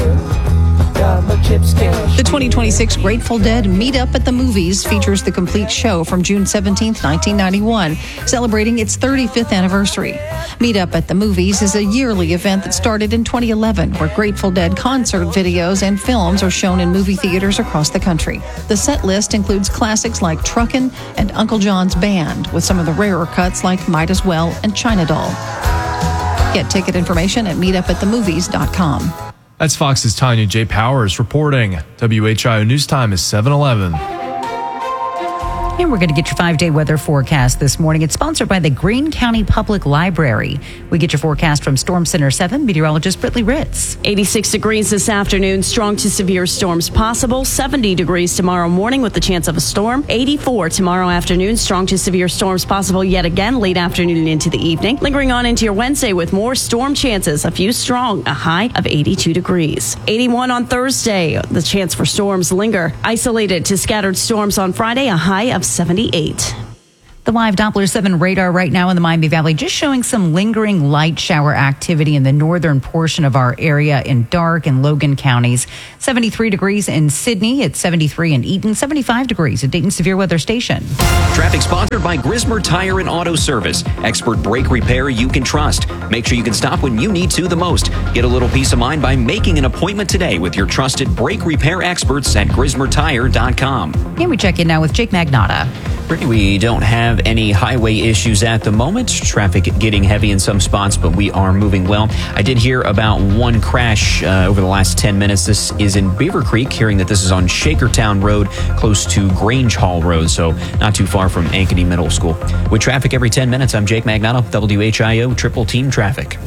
The 2026 Grateful Dead Meetup at the Movies features the complete show from June 17, 1991, celebrating its 35th anniversary. Meetup at the Movies is a yearly event that started in 2011, where Grateful Dead concert videos and films are shown in movie theaters across the country. The set list includes classics like Truckin' and Uncle John's Band, with some of the rarer cuts like Might As Well and China Doll. Get ticket information at meetupatthemovies.com. That's Fox's Tanya J. Powers reporting. WHIO News Time is 7:11. And we're going to get your 5-day weather forecast this morning. It's sponsored by the Greene County Public Library. We get your forecast from Storm Center 7 meteorologist Brittany Ritz. 86 degrees this afternoon. Strong to severe storms possible. 70 degrees tomorrow morning with the chance of a storm. 84 tomorrow afternoon. Strong to severe storms possible yet again late afternoon into the evening. Lingering on into your Wednesday with more storm chances. A few strong. A high of 82 degrees. 81 on Thursday. The chance for storms linger. Isolated to scattered storms on Friday. A high of 78. The live Doppler 7 radar right now in the Miami Valley just showing some lingering light shower activity in the northern portion of our area in Darke and Logan counties. 73 degrees in Sydney. It's 73 in Eaton. 75 degrees at Dayton Severe Weather Station. Traffic sponsored by Grismer Tire and Auto Service. Expert brake repair you can trust. Make sure you can stop when you need to the most. Get a little peace of mind by making an appointment today with your trusted brake repair experts at GrismerTire.com. And we check in now with Jake Magnotta. Brittany, we don't have any highway issues at the moment. Traffic getting heavy in some spots, but we are moving well. I did hear about one crash over the last 10 minutes. This is in Beaver Creek, hearing that this is on Shakertown Road, close to Grange Hall Road, so not too far from Ankeny Middle School. With traffic every 10 minutes, I'm Jake Magnotta, WHIO Triple Team Traffic.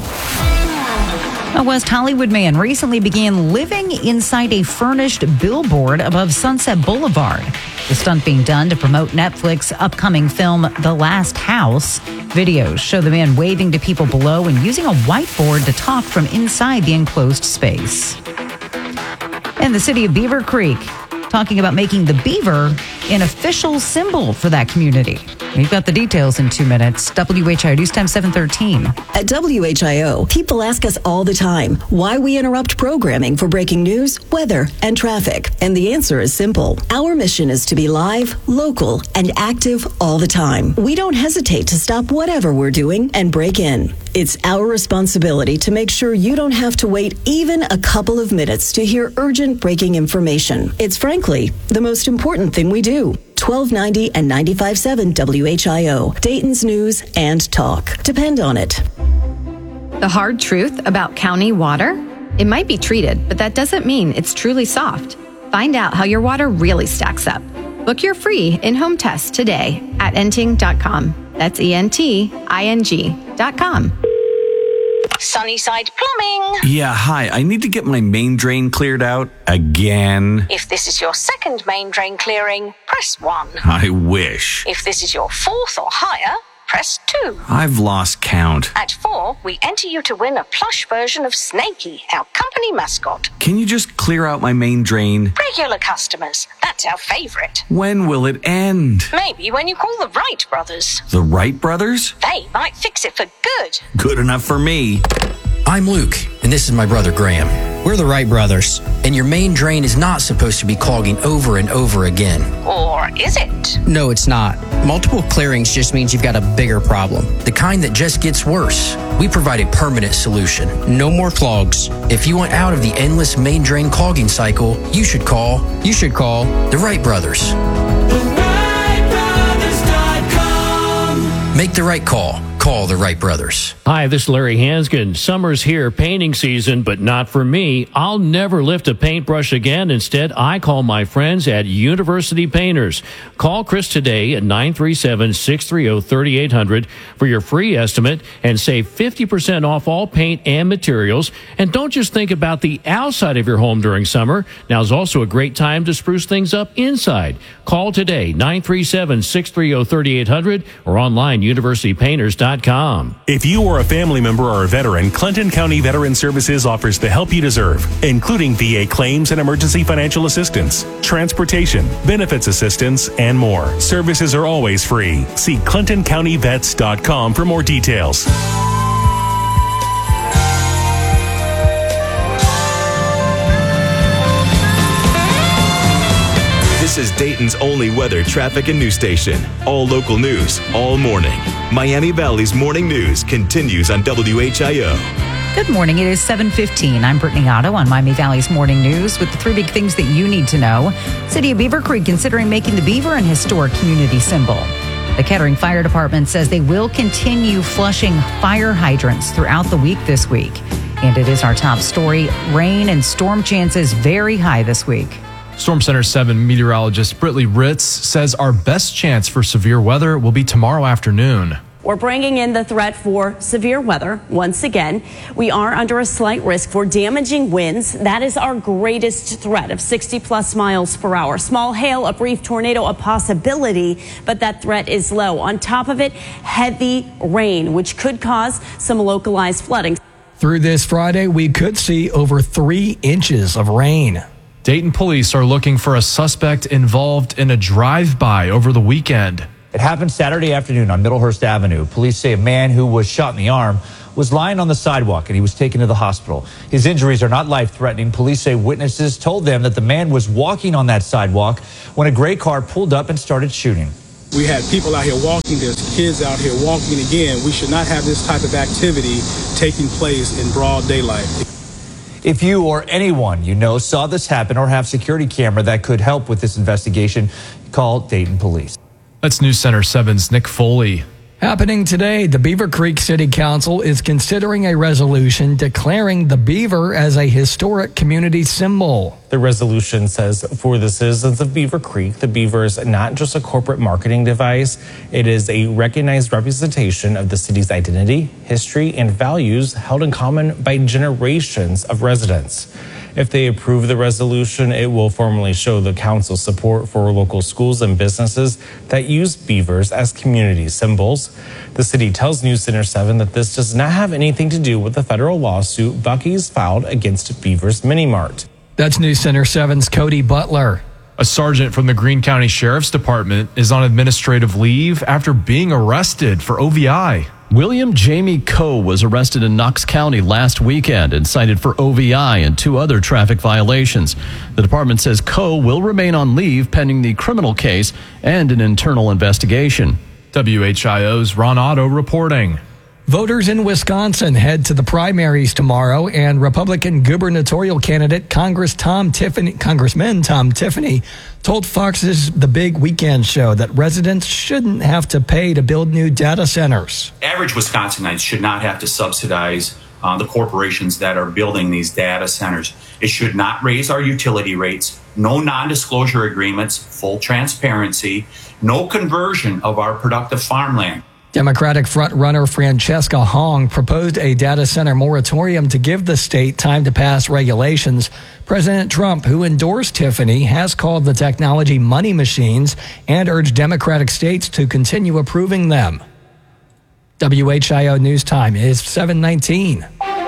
A West Hollywood man recently began living inside a furnished billboard above Sunset Boulevard. The stunt being done to promote Netflix's upcoming film, The Last House. Videos show the man waving to people below and using a whiteboard to talk from inside the enclosed space. And the city of Beaver Creek talking about making the beaver an official symbol for that community. We've got the details in 2 minutes. WHIO News Time 7:13. At WHIO, people ask us all the time why we interrupt programming for breaking news, weather, and traffic. And the answer is simple. Our mission is to be live, local, and active all the time. We don't hesitate to stop whatever we're doing and break in. It's our responsibility to make sure you don't have to wait even a couple of minutes to hear urgent breaking information. It's frankly the most important thing we do. 1290 and 95.7 WHIO, Dayton's News and Talk. Depend on it. The hard truth about county water? It might be treated, but that doesn't mean it's truly soft. Find out how your water really stacks up. Book your free in-home test today at enting.com. That's ENTING.com. Sunnyside Plumbing. Yeah, hi. I need to get my main drain cleared out again. If this is your second main drain clearing, press 1. I wish. If this is your fourth or higher, press 2. I've lost count. At 4, we enter you to win a plush version of Snakey, our company mascot. Can you just clear out my main drain? Regular customers, that's our favorite. When will it end? Maybe when you call the Wright brothers. The Wright brothers? They might fix it for good. Good enough for me. I'm Luke, and this is my brother Graham. We're the Wright brothers, and your main drain is not supposed to be clogging over and over again. Or is it? No, it's not. Multiple clearings just means you've got a bigger problem, the kind that just gets worse. We provide a permanent solution. No more clogs. If you want out of the endless main drain clogging cycle, you should call the Wright brothers. Make the right call. Call the Wright brothers. Hi, this is Larry Hanskin. Summer's here, painting season, but not for me. I'll never lift a paintbrush again. Instead, I call my friends at University Painters. Call Chris today at 937-630-3800 for your free estimate and save 50% off all paint and materials. And don't just think about the outside of your home during summer. Now's also a great time to spruce things up inside. Call today, 937-630-3800 or online, universitypainters.com. If you or a family member or a veteran, Clinton County Veteran Services offers the help you deserve, including VA claims and emergency financial assistance, transportation, benefits assistance, and more. Services are always free. See ClintonCountyVets.com for more details. This is Dayton's only weather, traffic, and news station. All local news, all morning. Miami Valley's morning news continues on WHIO. Good morning. It is 7:15. I'm Brittany Otto on Miami Valley's Morning News with the 3 big things that you need to know. City of Beaver Creek considering making the beaver an historic community symbol. The Kettering Fire Department says they will continue flushing fire hydrants throughout the week this week. And it is our top story. Rain and storm chances very high this week. Storm Center 7 meteorologist Britley Ritz says our best chance for severe weather will be tomorrow afternoon. We're bringing in the threat for severe weather once again. We are under a slight risk for damaging winds. That is our greatest threat of 60+ miles per hour. Small hail, a brief tornado, a possibility, but that threat is low. On top of it, heavy rain, which could cause some localized flooding. Through this Friday, we could see over 3 inches of rain. Dayton police are looking for a suspect involved in a drive-by over the weekend. It happened Saturday afternoon on Middlehurst Avenue. Police say a man who was shot in the arm was lying on the sidewalk and he was taken to the hospital. His injuries are not life-threatening. Police say witnesses told them that the man was walking on that sidewalk when a gray car pulled up and started shooting. We had people out here walking. There's kids out here walking again. We should not have this type of activity taking place in broad daylight. If you or anyone you know saw this happen or have security camera that could help with this investigation, call Dayton Police. That's News Center 7's Nick Foley. Happening today, the Beaver Creek City Council is considering a resolution declaring the beaver as a historic community symbol. The resolution says for the citizens of Beaver Creek, the beaver is not just a corporate marketing device. It is a recognized representation of the city's identity, history, and values held in common by generations of residents. If they approve the resolution, it will formally show the council's support for local schools and businesses that use beavers as community symbols. The city tells News Center 7 that this does not have anything to do with the federal lawsuit Buc-ee's filed against Beavers Mini Mart. That's News Center 7's Cody Butler. A sergeant from the Greene County Sheriff's Department is on administrative leave after being arrested for OVI. William Jamie Coe was arrested in Knox County last weekend and cited for OVI and 2 other traffic violations. The department says Coe will remain on leave pending the criminal case and an internal investigation. WHIO's Ron Otto reporting. Voters in Wisconsin head to the primaries tomorrow, and Republican gubernatorial candidate Congressman Tom Tiffany told Fox's The Big Weekend Show that residents shouldn't have to pay to build new data centers. Average Wisconsinites should not have to subsidize the corporations that are building these data centers. It should not raise our utility rates, no non-disclosure agreements, full transparency, no conversion of our productive farmland. Democratic frontrunner Francesca Hong proposed a data center moratorium to give the state time to pass regulations. President Trump, who endorsed Tiffany, has called the technology money machines and urged Democratic states to continue approving them. WHIO News Time is 7:19.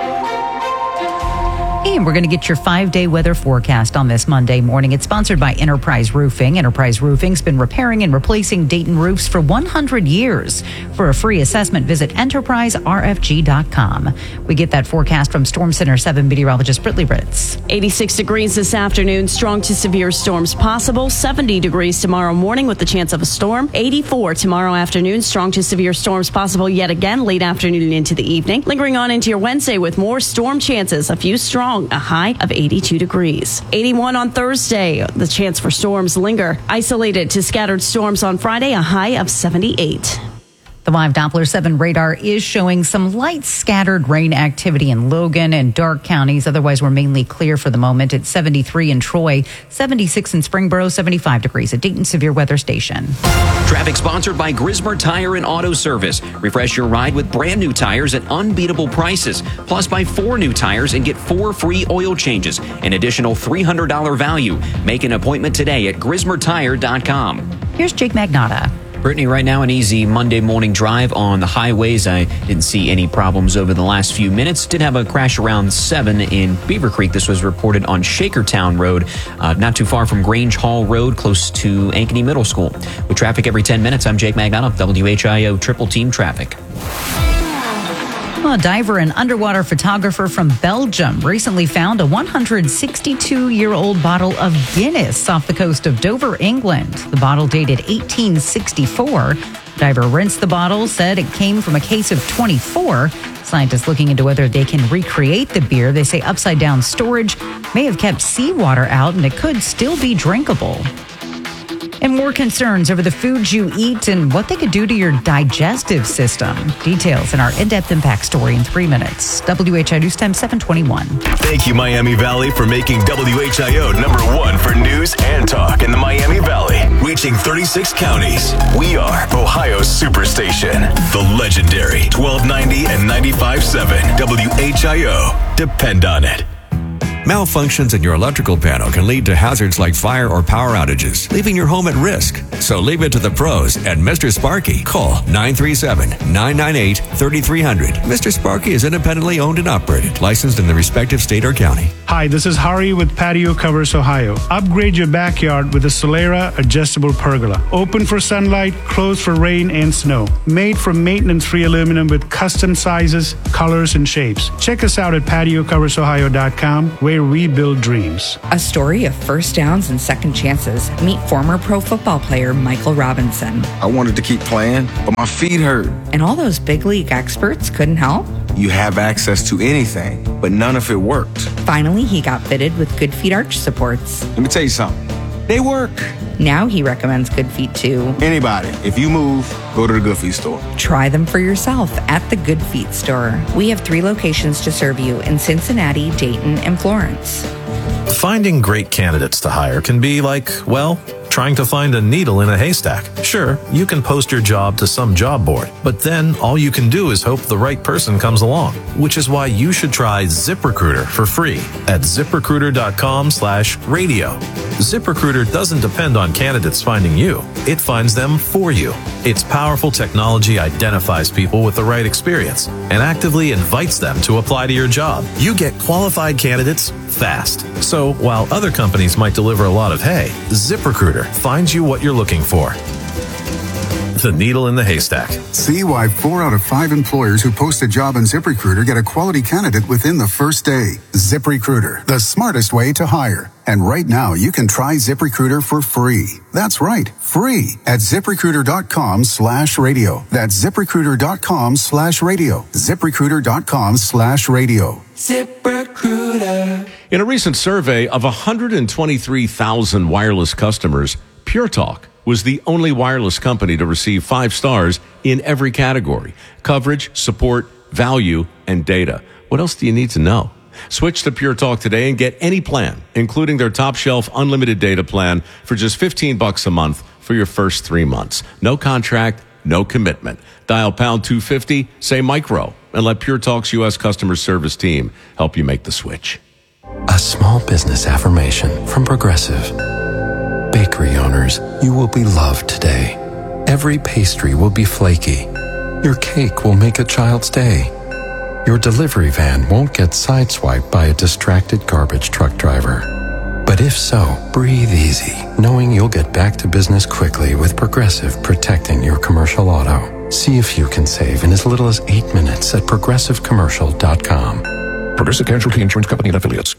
And we're going to get your 5-day weather forecast on this Monday morning. It's sponsored by Enterprise Roofing. Enterprise Roofing's been repairing and replacing Dayton roofs for 100 years. For a free assessment, visit enterpriserfg.com. We get that forecast from Storm Center 7 meteorologist Britley Ritz. 86 degrees this afternoon, strong to severe storms possible. 70 degrees tomorrow morning with the chance of a storm. 84 tomorrow afternoon, strong to severe storms possible yet again late afternoon into the evening. Lingering on into your Wednesday with more storm chances, a few strong. A high of 82 degrees. 81 on Thursday. The chance for storms linger. Isolated to scattered storms on Friday, a high of 78. The live Doppler 7 radar is showing some light scattered rain activity in Logan and Darke counties. Otherwise, we're mainly clear for the moment. It's 73 in Troy, 76 in Springboro, 75 degrees at Dayton Severe Weather Station. Traffic sponsored by Grismer Tire and Auto Service. Refresh your ride with brand new tires at unbeatable prices. Plus, buy 4 new tires and get 4 free oil changes. An additional $300 value. Make an appointment today at GrismerTire.com. Here's Jake Magnotta. Brittany, right now an easy Monday morning drive on the highways. I didn't see any problems over the last few minutes. Did have a crash around 7 in Beaver Creek. This was reported on Shakertown Road, not too far from Grange Hall Road, close to Ankeny Middle School. With traffic every 10 minutes, I'm Jake Magnotta, WHIO Triple Team Traffic. A diver and underwater photographer from Belgium recently found a 162-year-old bottle of Guinness off the coast of Dover, England. The bottle dated 1864. The diver rinsed the bottle, said it came from a case of 24. Scientists looking into whether they can recreate the beer. They say upside-down storage may have kept seawater out, and it could still be drinkable. And more concerns over the foods you eat and what they could do to your digestive system. Details in our in-depth impact story in 3 minutes. WHI News Time 721. Thank you, Miami Valley, for making WHIO #1 for news and talk in the Miami Valley. Reaching 36 counties. We are Ohio's Superstation. The legendary 1290 and 95.7 WHIO. Depend on it. Malfunctions in your electrical panel can lead to hazards like fire or power outages, leaving your home at risk. So leave it to the pros at Mr. Sparky. Call 937-998-3300. Mr. Sparky is independently owned and operated, licensed in the respective state or county. Hi, this is Hari with Patio Covers Ohio. Upgrade your backyard with a Solera adjustable pergola. Open for sunlight, closed for rain and snow. Made from maintenance-free aluminum with custom sizes, colors, and shapes. Check us out at patiocoversohio.com, where we build dreams. A story of first downs and second chances. Meet former pro football player Michael Robinson. I wanted to keep playing, but my feet hurt. And all those big league experts couldn't help? You have access to anything, but none of it worked. Finally, he got fitted with Good Feet arch supports. Let me tell you something. They work. Now he recommends Good Feet to anybody. If you move, go to the Good Feet store. Try them for yourself at the Good Feet store. We have 3 locations to serve you in Cincinnati, Dayton, and Florence. Finding great candidates to hire can be like, well, trying to find a needle in a haystack. Sure, you can post your job to some job board, but then all you can do is hope the right person comes along, which is why you should try ZipRecruiter for free at ZipRecruiter.com/radio. ZipRecruiter doesn't depend on candidates finding you. It finds them for you. Its powerful technology identifies people with the right experience and actively invites them to apply to your job. You get qualified candidates fast. So while other companies might deliver a lot of hay, ZipRecruiter finds you what you're looking for. The needle in the haystack. See why 4 out of 5 employers who post a job on ZipRecruiter get a quality candidate within the first day. ZipRecruiter, the smartest way to hire. And right now, you can try ZipRecruiter for free. That's right, free at ZipRecruiter.com/radio. That's ZipRecruiter.com/radio. ZipRecruiter.com/radio. ZipRecruiter. In a recent survey of 123,000 wireless customers, Pure Talk was the only wireless company to receive 5 stars in every category: coverage, support, value, and data. What else do you need to know? Switch to Pure Talk today and get any plan, including their top shelf unlimited data plan, for just $15 a month for your first 3 months. No contract, no commitment. Dial pound 250, say micro, and let Pure Talk's U.S. customer service team help you make the switch. A small business affirmation from Progressive. Bakery owners, you will be loved today. Every pastry will be flaky. Your cake will make a child's day. Your delivery van won't get sideswiped by a distracted garbage truck driver. But if so, breathe easy, knowing you'll get back to business quickly with Progressive protecting your commercial auto. See if you can save in as little as 8 minutes at progressivecommercial.com. Progressive Casualty Insurance Company and Affiliates.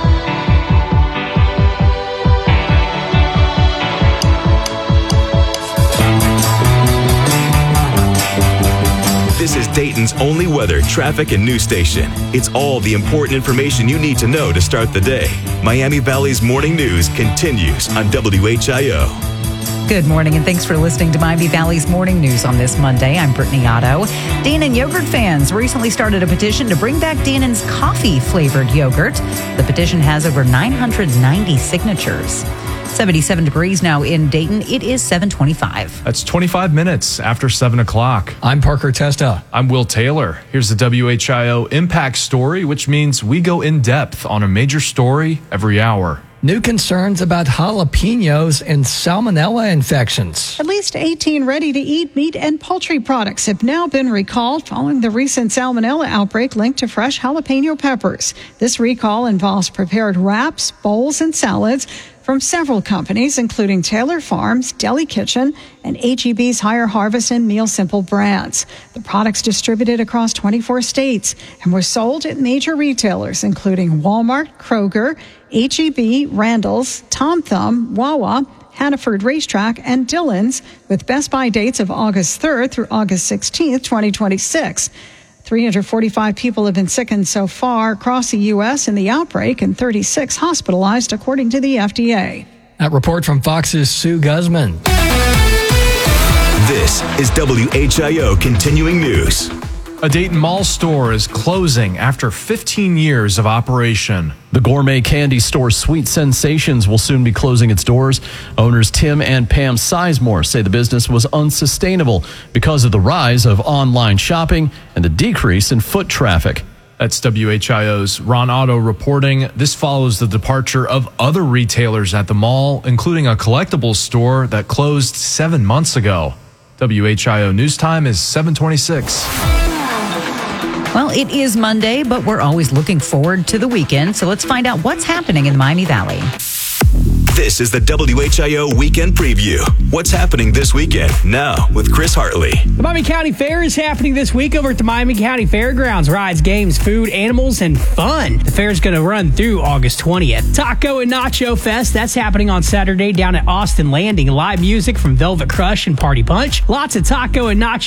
This is Dayton's only weather, traffic, and news station. It's all the important information you need to know to start the day. Miami Valley's morning news continues on WHIO. Good morning, and thanks for listening to Miami Valley's Morning News on this Monday. I'm Brittany Otto. Dannon yogurt fans recently started a petition to bring back Dannon's coffee-flavored yogurt. The petition has over 990 signatures. 77 degrees now in Dayton. It is 7:25. That's 25 minutes after 7 o'clock. I'm Parker Testa. I'm Will Taylor. Here's the WHIO Impact Story, which means we go in depth on a major story every hour. New concerns about jalapenos and salmonella infections. At least 18 ready-to-eat meat and poultry products have now been recalled following the recent salmonella outbreak linked to fresh jalapeno peppers. This recall involves prepared wraps, bowls, and salads from several companies, including Taylor Farms, Deli Kitchen, and H-E-B's Higher Harvest and Meal Simple brands. The products distributed across 24 states and were sold at major retailers, including Walmart, Kroger, H-E-B, Randall's, Tom Thumb, Wawa, Hannaford Racetrack, and Dillon's, with Best Buy dates of August 3rd through August 16th, 2026. 345 people have been sickened so far across the U.S. in the outbreak and 36 hospitalized, according to the FDA. That report from Fox's Sue Guzman. This is WHIO Continuing News. A Dayton Mall store is closing after 15 years of operation. The gourmet candy store Sweet Sensations will soon be closing its doors. Owners Tim and Pam Sizemore say the business was unsustainable because of the rise of online shopping and the decrease in foot traffic. That's WHIO's Ron Otto reporting. This follows the departure of other retailers at the mall, including a collectibles store that closed 7 months ago. WHIO News Time is 7:26. Well, it is Monday, but we're always looking forward to the weekend. So let's find out what's happening in the Miami Valley. This is the WHIO Weekend Preview. What's happening this weekend? Now with Chris Hartley. The Miami County Fair is happening this week over at the Miami County Fairgrounds. Rides, games, food, animals, and fun. The fair is going to run through August 20th. Taco and Nacho Fest, that's happening on Saturday down at Austin Landing. Live music from Velvet Crush and Party Punch. Lots of taco and nacho